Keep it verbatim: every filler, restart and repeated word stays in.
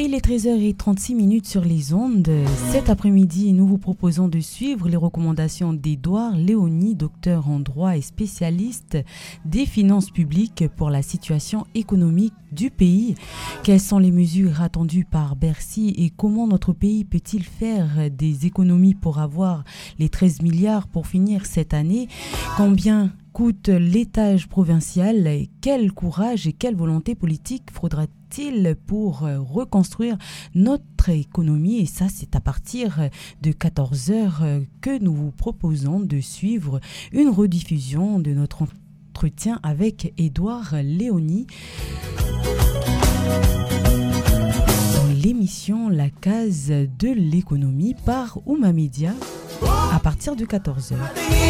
Il est treize heures trente-six minutes sur les ondes. Cet après-midi, nous vous proposons de suivre les recommandations d'Édouard Léoni, docteur en droit et spécialiste des finances publiques pour la situation économique du pays. Quelles sont les mesures attendues par Bercy et comment notre pays peut-il faire des économies pour avoir les treize milliards pour finir cette année? Combien coûte l'étage provincial? Quel courage et quelle volonté politique faudra-t-il pour reconstruire notre économie? Et ça, c'est à partir de quatorze heures que nous vous proposons de suivre une rediffusion de notre entretien avec Édouard Léoni dans l'émission La Case de l'économie par Ouma Média à partir de quatorze heures.